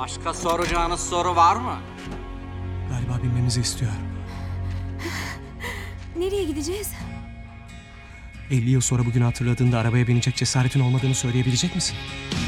Başka soracağınız soru var mı? Galiba binmemizi istiyor. Nereye gideceğiz? 50 yıl sonra bugün hatırladığında arabaya binecek cesaretin olmadığını söyleyebilecek misin?